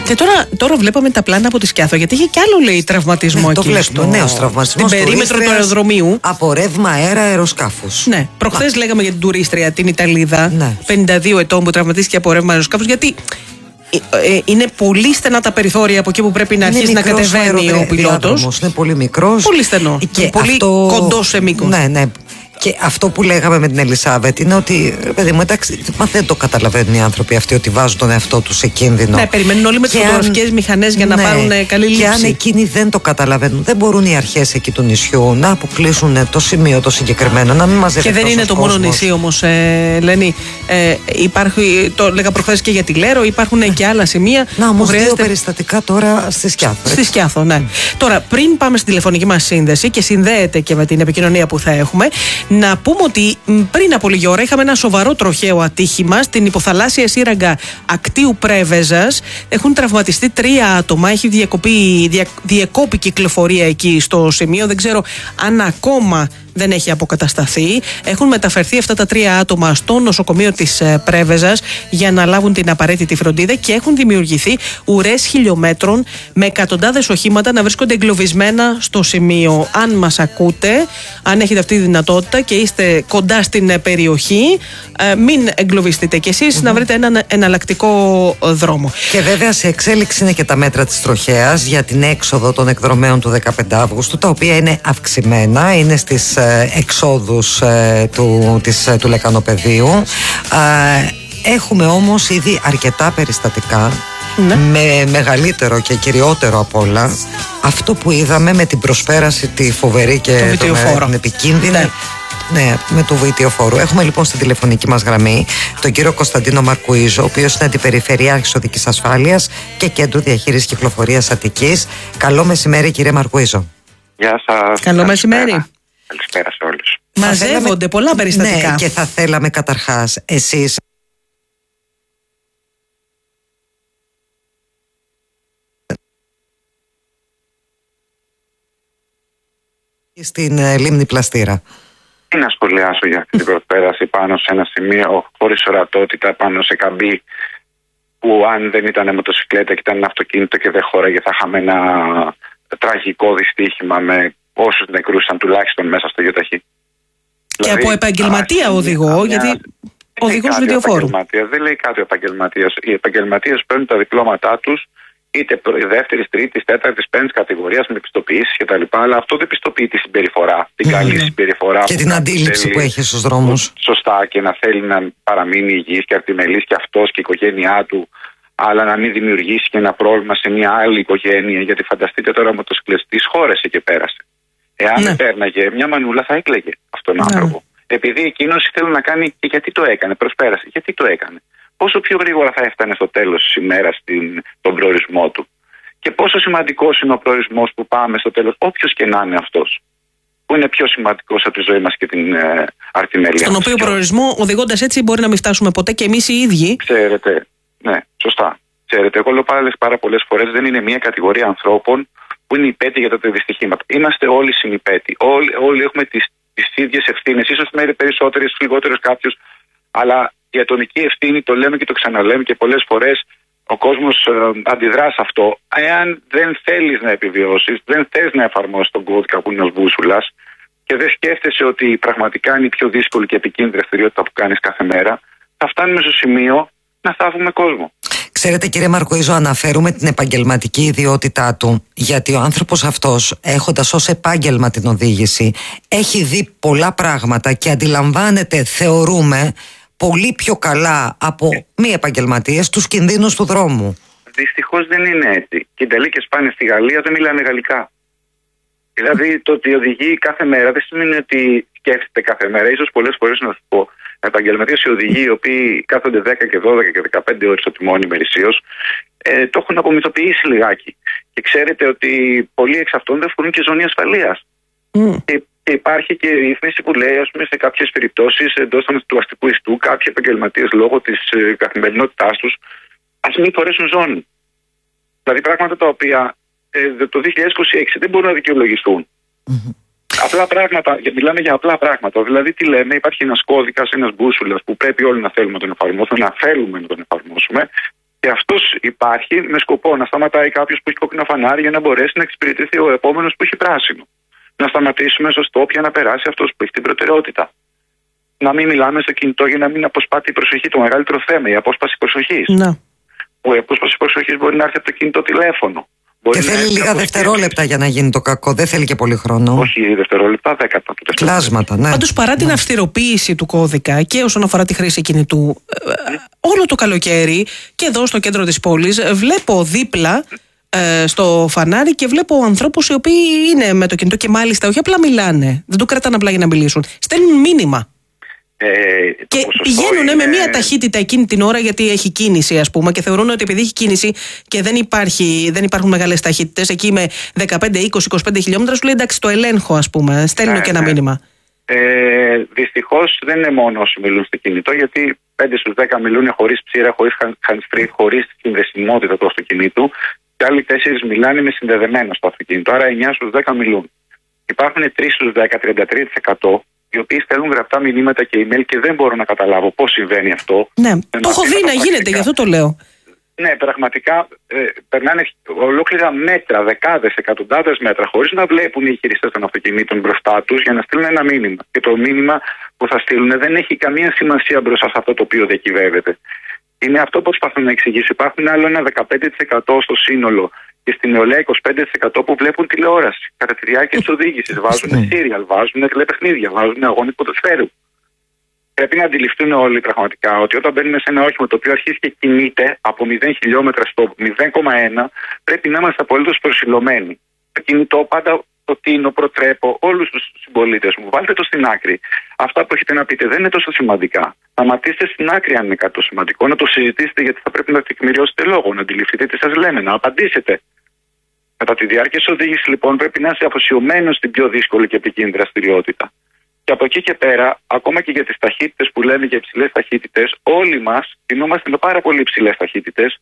Και τώρα βλέπαμε τα πλάνα από τη Σκιάθο, γιατί είχε κι άλλο, λέει, τραυματισμό εκεί. Το βλέπουμε, νέος τραυματισμός. Στην περίμετρο του αεροδρομίου. Από ρεύμα αέρα αεροσκάφους. Ναι, προχθές λέγαμε για την τουρίστρια, την Ιταλίδα, ναι. 52 ετών που τραυματίστηκε από ρεύμα αεροσκάφους, γιατί είναι πολύ στενά τα περιθώρια από εκεί που πρέπει να αρχίσει να κατεβαίνει ο πιλότος. Είναι πολύ μικρός. Πολύ στενό. Και πολύ κοντό σε μήκος. Ναι. Και αυτό που λέγαμε με την Ελισάβετ είναι ότι, παιδί μου, εντάξει, δεν το καταλαβαίνουν οι άνθρωποι αυτοί ότι βάζουν τον εαυτό τους σε κίνδυνο. Ναι, περιμένουν όλοι με τις φωτογραφικές μηχανές για να πάρουν καλή λήψη. Και αν εκείνοι δεν το καταλαβαίνουν, δεν μπορούν οι αρχές εκεί του νησιού να αποκλείσουν το σημείο το συγκεκριμένο, να μην μαζευτεί. Και δεν είναι το μόνο νησί όμως, Ελένη. Υπάρχει, το λέγα προχθές και για τη Λέρο, υπάρχουν και άλλα σημεία. Να, όμως δύο περιστατικά τώρα στη Σκιάθο. Στη Σκιάθο, ναι. Τώρα, πριν πάμε στην τηλεφωνική μας σύνδεση και συνδέεται και με την επικοινωνία που θα έχουμε, να πούμε ότι πριν από λίγη ώρα είχαμε ένα σοβαρό τροχαίο ατύχημα στην υποθαλάσσια σύραγγα Ακτίου Πρέβεζας. Έχουν τραυματιστεί 3 άτομα. Έχει διεκόπη κυκλοφορία εκεί στο σημείο. Δεν ξέρω αν ακόμα δεν έχει αποκατασταθεί. Έχουν μεταφερθεί αυτά τα 3 άτομα στο νοσοκομείο της Πρέβεζας για να λάβουν την απαραίτητη φροντίδα και έχουν δημιουργηθεί ουρές χιλιόμετρων με εκατοντάδες οχήματα να βρίσκονται εγκλωβισμένα στο σημείο. Αν μας ακούτε, αν έχετε αυτή τη δυνατότητα και είστε κοντά στην περιοχή, μην εγκλωβιστείτε κι εσείς, να βρείτε έναν εναλλακτικό δρόμο. Και βέβαια σε εξέλιξη είναι και τα μέτρα της τροχέας για την έξοδο των εκδρομέων του 15 Αύγουστου, τα οποία είναι αυξημένα, είναι στις εξόδους του Λεκανοπεδίου. Έχουμε όμως ήδη αρκετά περιστατικά, με μεγαλύτερο και κυριότερο απ' όλα αυτό που είδαμε με την προσφέραση τη φοβερή και την επικίνδυνη. Ναι, με το βιτιοφόρο. Έχουμε λοιπόν στην τηλεφωνική μας γραμμή τον κύριο Κωνσταντίνο Μαρκουίζο, ο οποίος είναι αντιπεριφερειάρχης οδικής ασφάλειας και κέντρου διαχείρισης κυκλοφορίας Αττικής. Καλό μεσημέρι, κύριε Μαρκουίζο. Γεια σας. Καλό μεσημέρι. Καλησπέρα σε όλους. Μαζεύονται πολλά περιστατικά. Ναι, και θα θέλαμε καταρχάς εσείς στην λίμνη Πλαστήρα. Τι να σχολιάσω για αυτή την προσπέραση πάνω σε ένα σημείο χωρίς ορατότητα, πάνω σε καμπή που αν δεν ήταν μοτοσυκλέτα και ήταν ένα αυτοκίνητο και δεν χώραγε, θα είχαμε ένα τραγικό δυστύχημα με όσους νεκρούς ήταν τουλάχιστον μέσα στο γεωταχή. Και δηλαδή, από επαγγελματία οδηγό, γιατί οδηγός βιντεοφόρου. Δεν λέει κάτι ο επαγγελματίας. Οι επαγγελματίες παίρνουν τα διπλώματά τους είτε δεύτερης, τρίτης, τέταρτης, πέμπτης κατηγορίας με πιστοποιήσεις κτλ. Αλλά αυτό δεν πιστοποιεί τη συμπεριφορά, την καλή συμπεριφορά. Και την αντίληψη που έχει στους δρόμους. Σωστά, και να θέλει να παραμείνει υγιής και αρτιμελής και αυτός και η οικογένειά του, αλλά να μην δημιουργήσει και ένα πρόβλημα σε μια άλλη οικογένεια. Γιατί φανταστείτε τώρα ο μοτοσυκλετιστής χώρεσε και πέρασε. Εάν πέρναγε, μια μανούλα θα έκλαιγε αυτόν τον άνθρωπο. Επειδή εκείνος ήθελε να κάνει και γιατί το έκανε, προσπέρασε. Γιατί το έκανε. Πόσο πιο γρήγορα θα έφτανε στο τέλος της ημέρας τον προορισμό του. Και πόσο σημαντικός είναι ο προορισμός που πάμε στο τέλος, όποιος και να είναι αυτός. Που είναι πιο σημαντικός από τη ζωή μας και την αρτιμέλεια. Στον οποίο προορισμό, οδηγώντας έτσι, μπορεί να μην φτάσουμε ποτέ και εμείς οι ίδιοι. Ξέρετε, ναι, σωστά. Ξέρετε, εγώ λέω πάρα πολλές φορές, δεν είναι μια κατηγορία ανθρώπων που είναι υπέτειοι για τα δυστυχήματα. Είμαστε όλοι συνυπέτειοι. Όλοι έχουμε τις ίδιες ευθύνες. Ίσως με περισσότερες, λιγότερες κάποιος. Αλλά η ατομική ευθύνη, το λέμε και το ξαναλέμε και πολλές φορές, ο κόσμος αντιδρά σε αυτό. Εάν δεν θέλεις να επιβιώσεις, δεν θες να εφαρμόσεις τον κώδικα που είναι ως μπούσουλας και δεν σκέφτεσαι ότι πραγματικά είναι η πιο δύσκολη και επικίνδυνη δραστηριότητα που κάνεις κάθε μέρα, θα φτάνουμε στο σημείο να θάβουμε κόσμο. Ξέρετε, κύριε Μαρκουίζο, αναφέρουμε την επαγγελματική ιδιότητά του, γιατί ο άνθρωπος αυτός, έχοντας ως επάγγελμα την οδήγηση, έχει δει πολλά πράγματα και αντιλαμβάνεται, θεωρούμε, πολύ πιο καλά από μη επαγγελματίες τους κινδύνους του δρόμου. Δυστυχώς δεν είναι έτσι. Και οι τελίκες πάνε στη Γαλλία, δεν μιλάνε γαλλικά. Δηλαδή το ότι οδηγεί κάθε μέρα δεν σημαίνει ότι σκέφτεται κάθε μέρα. Ίσως πολλές φορές να σου πω, επαγγελματίες οι οδηγοί οι οποίοι κάθονται 10 και 12 και 15 ώρες στο τιμόνι ημερησίως, το έχουν απομυθοποιήσει λιγάκι. Και ξέρετε ότι πολλοί εξ αυτών δεν φορούν και ζώνη ασφαλείας. Και υπάρχει και η ρύθμιση που λέει, ας πούμε, σε κάποιες περιπτώσεις εντός του αστικού ιστού, κάποιοι επαγγελματίες λόγω της καθημερινότητάς τους, ας μην φορέσουν ζώνη. Δηλαδή πράγματα τα οποία το 2026 δεν μπορούν να δικαιολογηθούν. Απλά πράγματα, μιλάμε για απλά πράγματα. Δηλαδή, τι λέμε, υπάρχει ένας κώδικας, ένας μπούσουλας που πρέπει όλοι να θέλουμε να τον εφαρμόσουμε, να θέλουμε να τον εφαρμόσουμε. Και αυτός υπάρχει με σκοπό να σταματάει κάποιος που έχει κόκκινο φανάρι για να μπορέσει να εξυπηρετηθεί ο επόμενος που έχει πράσινο. Να σταματήσουμε στο stop για να περάσει αυτός που έχει την προτεραιότητα. Να μην μιλάμε στο κινητό για να μην αποσπάται η προσοχή. Το μεγαλύτερο θέμα, η απόσπαση προσοχής. Ναι. Η απόσπαση προσοχής μπορεί να έρθει από το κινητό τηλέφωνο. Και θέλει λίγα δευτερόλεπτα για να γίνει το κακό. Δεν θέλει και πολύ χρόνο. Όχι δευτερόλεπτα, δέκατα. Κλάσματα, ναι. Πάντως, παρά την αυστηροποίηση του κώδικα και όσον αφορά τη χρήση κινητού, όλο το καλοκαίρι και εδώ στο κέντρο της πόλης βλέπω δίπλα στο φανάρι και βλέπω ανθρώπους οι οποίοι είναι με το κινητό και μάλιστα όχι απλά μιλάνε. Δεν το κρατάνε απλά για να μιλήσουν. Στέλνουν μήνυμα. Και πηγαίνουν με μία ταχύτητα εκείνη την ώρα γιατί έχει κίνηση, ας πούμε, και θεωρούν ότι επειδή έχει κίνηση και δεν υπάρχουν μεγάλες ταχύτητες, εκεί με 15, 20, 25 χιλιόμετρα, σου λέει εντάξει, το ελέγχω, ας πούμε. Στέλνω και ένα μήνυμα. Δυστυχώς δεν είναι μόνο όσοι μιλούν στο κινητό, γιατί 5 στους 10 μιλούν χωρίς ψήρα, χωρίς hands-free, χωρίς συνδεσιμότητα του αυτοκινήτου, και άλλοι 4 μιλάνε με συνδεδεμένα στο αυτοκίνητο. Άρα 9 στους 10 μιλούν. Υπάρχουν 3 στους 10, 33%. Οι οποίοι στέλνουν γραπτά μηνύματα και email και δεν μπορώ να καταλάβω πώς συμβαίνει αυτό. Ναι, το έχω δει να γίνεται, γι' αυτό το λέω. Ναι, πραγματικά περνάνε ολόκληρα μέτρα, δεκάδες, εκατοντάδες μέτρα, χωρίς να βλέπουν οι χειριστές των αυτοκινήτων μπροστά τους για να στείλουν ένα μήνυμα. Και το μήνυμα που θα στείλουν δεν έχει καμία σημασία μπροστά σε αυτό το οποίο διακυβεύεται. Είναι αυτό που προσπαθώ να εξηγήσω. Υπάρχουν άλλο ένα 15% στο σύνολο και στην νεολαία 25% που βλέπουν τηλεόραση κατά τη διάρκεια της οδήγησης. Βάζουν σύριαλ, βάζουν τηλεπαιχνίδια, βάζουν αγώνες ποδοσφαίρου. Πρέπει να αντιληφθούν όλοι πραγματικά ότι όταν μπαίνουμε σε ένα όχημα το οποίο αρχίζει και κινείται από 0 χιλιόμετρα στο 0,1, πρέπει να είμαστε απολύτως προσιλωμένοι. Το κινητό πάντα προτείνω, προτρέπω όλους τους συμπολίτες μου, βάλτε το στην άκρη. Αυτά που έχετε να πείτε δεν είναι τόσο σημαντικά. Να ματίσετε στην άκρη αν είναι κάτι το σημαντικό, να το συζητήσετε γιατί θα πρέπει να τεκμηριώσετε λόγο, να αντιληφθείτε τι σας λένε, να απαντήσετε. Κατά τη διάρκεια της οδήγησης, λοιπόν, πρέπει να είσαι αφοσιωμένος στην πιο δύσκολη και επικίνδυνη δραστηριότητα. Και από εκεί και πέρα, ακόμα και για τις ταχύτητες που λέμε για υψηλές ταχύτητες, όλοι μας κινούμαστε με πάρα πολύ υψηλές ταχύτητες.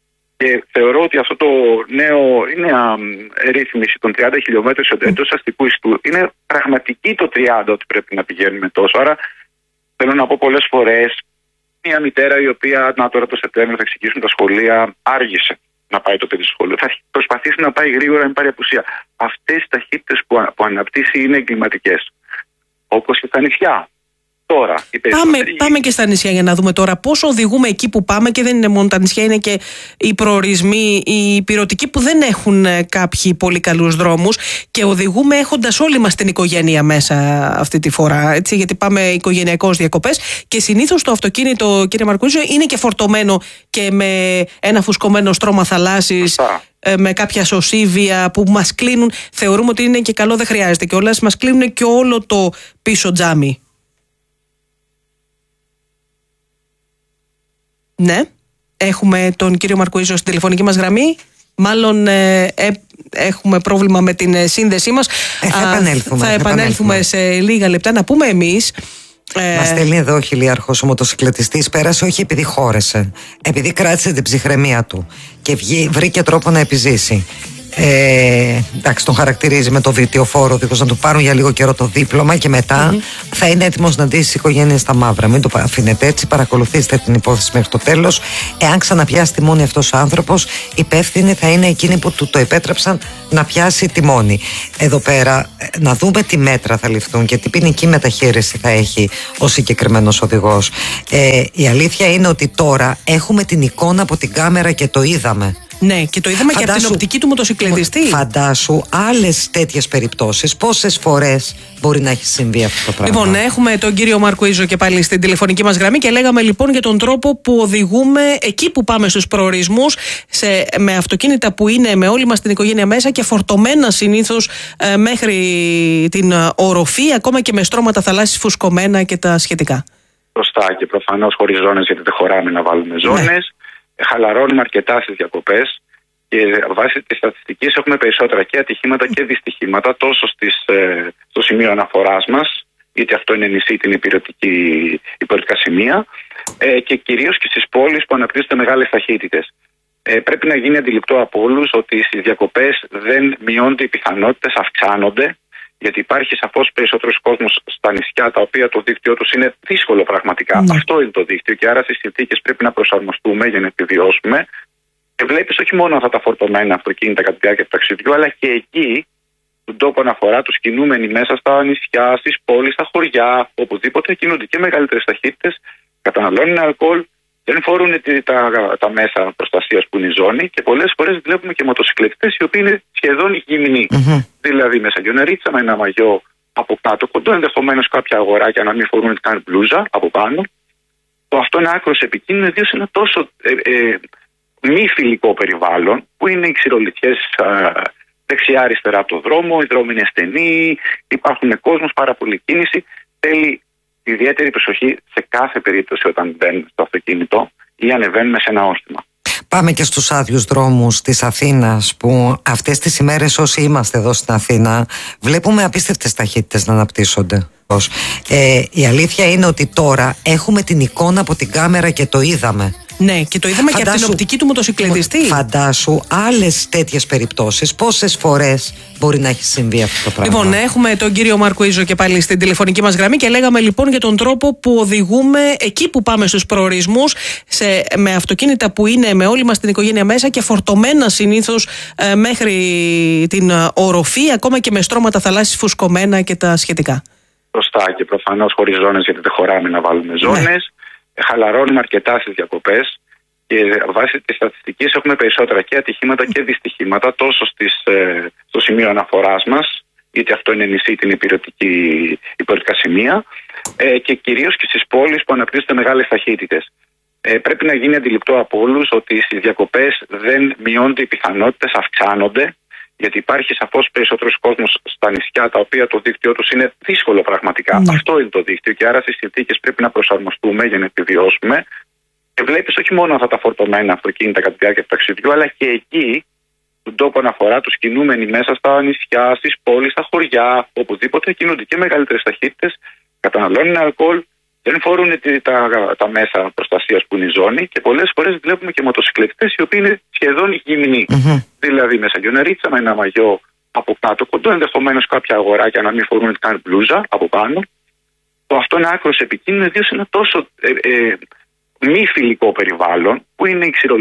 Και θεωρώ ότι αυτό το νέο είναι ρύθμιση των 30 χιλιόμετρων εντός αστικού ιστού. Είναι πραγματική το 30 ότι πρέπει να πηγαίνουμε τόσο. Άρα θέλω να πω πολλές φορές, μια μητέρα η οποία τώρα το Σεπτέμβριο θα ξεκινήσουν τα σχολεία, άργησε να πάει το παιδί στο σχολείο. Θα προσπαθήσει να πάει γρήγορα, μην πάρει απουσία. Αυτές οι ταχύτητες που αναπτύσσει είναι εγκληματικές. Όπως και στα νησιά. Τώρα, πάμε και στα νησιά για να δούμε τώρα πώς οδηγούμε εκεί που πάμε, και δεν είναι μόνο τα νησιά, είναι και οι προορισμοί, οι πυρωτικοί που δεν έχουν κάποιοι πολύ καλούς δρόμους, και οδηγούμε έχοντας όλοι μας την οικογένεια μέσα αυτή τη φορά, έτσι, γιατί πάμε οικογενειακώς διακοπές και συνήθως το αυτοκίνητο, κύριε Μαρκουίζο, είναι και φορτωμένο και με ένα φουσκωμένο στρώμα θαλάσσης, με κάποια σωσίβια που μας κλείνουν. Θεωρούμε ότι είναι και καλό, δεν χρειάζεται κιόλας, μας κλείνουν και όλο το πίσω τζάμι. Ναι, έχουμε τον κύριο Μαρκουίζο στην tηλεφωνική μας γραμμή. Μάλλον έχουμε πρόβλημα με την σύνδεσή μας. Θα επανέλθουμε σε λίγα λεπτά. Να πούμε εμείς. Μας στέλνει εδώ ο χιλιάρχος, ο μοτοσυκλετιστής, πέρασε όχι επειδή χώρεσε, επειδή κράτησε την ψυχραιμία του και βρήκε τρόπο να επιζήσει. Εντάξει, τον χαρακτηρίζει με το βιτιοφόρο οδηγός, να του πάρουν για λίγο καιρό το δίπλωμα και μετά θα είναι έτοιμος να ντύσει τις οικογένειες στα μαύρα. Μην το αφήνετε έτσι, παρακολουθήστε την υπόθεση μέχρι το τέλος. Εάν ξαναπιάσει τιμόνι αυτός ο άνθρωπος, υπεύθυνοι θα είναι εκείνοι που του το επέτρεψαν να πιάσει τιμόνι. Εδώ πέρα να δούμε τι μέτρα θα ληφθούν και τι ποινική μεταχείριση θα έχει ο συγκεκριμένος οδηγός. Η αλήθεια είναι ότι τώρα έχουμε την εικόνα από την κάμερα και το είδαμε. Ναι, και το είδαμε και από την οπτική του μοτοσυκλετιστή. Φαντάσου άλλες τέτοιες περιπτώσεις. Πόσες φορές μπορεί να έχει συμβεί αυτό το πράγμα. Λοιπόν, έχουμε τον κύριο Μαρκουίζο και πάλι στην τηλεφωνική μας γραμμή και λέγαμε λοιπόν για τον τρόπο που οδηγούμε εκεί που πάμε στους προορισμούς, με αυτοκίνητα που είναι με όλη μας την οικογένεια μέσα και φορτωμένα συνήθως μέχρι την οροφή, ακόμα και με στρώματα θαλάσσης φουσκωμένα και τα σχετικά. Σωστά, και προφανώς χωρίς ζώνες, γιατί δεν χωράμε να βάλουμε ζώνες. Ναι. Χαλαρώνουμε αρκετά στις διακοπές και βάσει της στατιστικής έχουμε περισσότερα και ατυχήματα και δυστυχήματα τόσο στο σημείο αναφοράς μας, γιατί αυτό είναι νησί, την υπηρετικά σημεία, και κυρίως και στις πόλεις που αναπτύσσονται μεγάλες ταχύτητες. Πρέπει να γίνει αντιληπτό από όλους ότι στις διακοπές δεν μειώνται οι πιθανότητες, αυξάνονται, Γιατί υπάρχει σαφώς περισσότερος κόσμος στα νησιά, τα οποία το δίκτυό τους είναι δύσκολο πραγματικά. Ναι. Αυτό είναι το δίκτυο και άρα στις συνθήκες πρέπει να προσαρμοστούμε για να επιβιώσουμε. Και βλέπεις όχι μόνο αυτά τα φορτωμένα αυτοκίνητα κατά τη διάρκεια του ταξιδιού, αλλά και εκεί τον τόπο αναφορά τους κινούμενοι μέσα στα νησιά, στις πόλεις, στα χωριά, οπουδήποτε κινούνται και μεγαλύτερες ταχύτητες, καταναλώνουν αλκοόλ, δεν φορούν τα μέσα προστασίας που είναι η ζώνη και πολλές φορές βλέπουμε και μοτοσυκλετιστές οι οποίοι είναι σχεδόν γυμνοί. Δηλαδή με σαγιονερίτσα, με ένα μαγιό από κάτω κοντό, ενδεχομένως κάποια αγοράκια να μην φορούν καν μπλούζα από πάνω. Αυτό είναι άκρως επικίνδυνο, ιδίως σε ένα τόσο μη φιλικό περιβάλλον που είναι οι ξηρολιτιές δεξιά-αριστερά από το δρόμο, οι δρόμοι είναι στενοί, υπάρχουν κόσμος, πάρα πολλή κίνηση. Θέλει ιδιαίτερη προσοχή σε κάθε περίπτωση όταν μπαίνουν στο αυτοκίνητο ή ανεβαίνουμε σε ένα όχημα. Πάμε και στους άδειους δρόμους της Αθήνας, που αυτές τις ημέρες όσοι είμαστε εδώ στην Αθήνα βλέπουμε απίστευτες ταχύτητες να αναπτύσσονται. Η αλήθεια είναι ότι τώρα έχουμε την εικόνα από την κάμερα και το είδαμε. Ναι, και το είδαμε και από την οπτική του μοτοσυκλετιστή. Φαντάσου άλλες τέτοιες περιπτώσεις. Πόσες φορές μπορεί να έχει συμβεί αυτό το πράγμα. Λοιπόν, έχουμε τον κύριο Μάρκο Ίζο και πάλι στην τηλεφωνική μας γραμμή και λέγαμε λοιπόν για τον τρόπο που οδηγούμε εκεί που πάμε στους προορισμούς με αυτοκίνητα που είναι με όλη μας την οικογένεια μέσα και φορτωμένα συνήθως μέχρι την οροφή, ακόμα και με στρώματα θαλάσσης φουσκωμένα και τα σχετικά. Σωστά, και προφανώς χωρίς ζώνες, γιατί δεν χωράμε να βάλουμε ζώνες. Ναι. Χαλαρώνουμε αρκετά στις διακοπές και βάσει της στατιστικής έχουμε περισσότερα και ατυχήματα και δυστυχήματα τόσο στο σημείο αναφοράς μας, γιατί αυτό είναι νησί, την υπηρετικά σημεία, και κυρίως και στις πόλεις που αναπτύσσονται μεγάλες ταχύτητες. Πρέπει να γίνει αντιληπτό από όλους ότι στις διακοπές δεν μειώνται οι πιθανότητες, αυξάνονται, γιατί υπάρχει σαφώς περισσότερος κόσμος στα νησιά, τα οποία το δίκτυό τους είναι δύσκολο πραγματικά. Ναι. Αυτό είναι το δίκτυο και άρα στις συνθήκες πρέπει να προσαρμοστούμε για να επιβιώσουμε. Και βλέπεις όχι μόνο αυτά τα φορτωμένα αυτοκίνητα κατά τη διάρκεια του ταξιδιού, αλλά και εκεί τον τόπο αναφορά τους κινούμενοι μέσα στα νησιά, στις πόλεις, στα χωριά, οπουδήποτε κινούνται και μεγαλύτερες ταχύτητες, καταναλώνουν αλκοόλ, δεν φορούν τα μέσα προστασίας που είναι η ζώνη και πολλές φορές βλέπουμε και μοτοσυκλετιστές οι οποίοι είναι σχεδόν γυμνοί. Δηλαδή με σαγιονερίτσα, με ένα μαγιό από κάτω κοντό, ενδεχομένως κάποια αγοράκια να μην φορούν καν μπλούζα από πάνω. Αυτό είναι άκρως επικίνδυνο, ιδίως σε ένα τόσο μη φιλικό περιβάλλον που είναι οι